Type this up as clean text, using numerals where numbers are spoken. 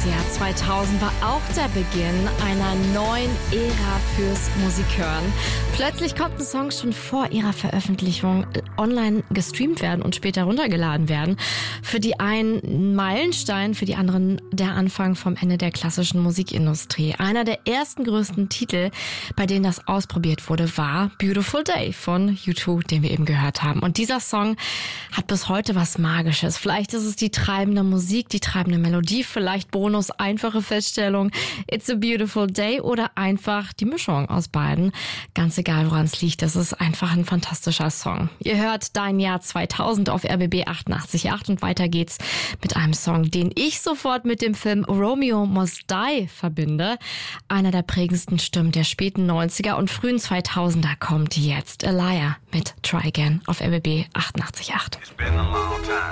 Jahr 2000 war auch der Beginn einer neuen Ära fürs Musikhören. Plötzlich konnten Songs schon vor ihrer Veröffentlichung online gestreamt werden und später runtergeladen werden. Für die einen ein Meilenstein, für die anderen der Anfang vom Ende der klassischen Musikindustrie. Einer der ersten größten Titel, bei denen das ausprobiert wurde, war Beautiful Day von U2, den wir eben gehört haben. Und dieser Song hat bis heute was Magisches. Vielleicht ist es die treibende Musik, die treibende Melodie, vielleicht Bonus, einfache Feststellung, It's a Beautiful Day oder einfach die Mischung aus beiden. Ganz egal, woran es liegt, das ist einfach ein fantastischer Song. Ihr hört Dein Jahr 2000 auf RBB 88.8 und weiter geht's mit einem Song, den ich sofort mit dem Film Romeo Must Die verbinde. Einer der prägendsten Stimmen der späten 90er und frühen 2000er kommt jetzt. A Liar mit Try Again auf RBB 88.8.